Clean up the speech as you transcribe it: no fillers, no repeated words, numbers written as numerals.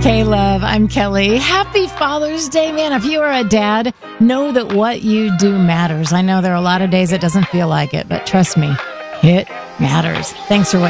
Love, I'm Kelly. Happy Father's Day, man. If you are a dad, know that what you do matters. I know there are a lot of days it doesn't feel like it, but trust me, it matters. Thanks for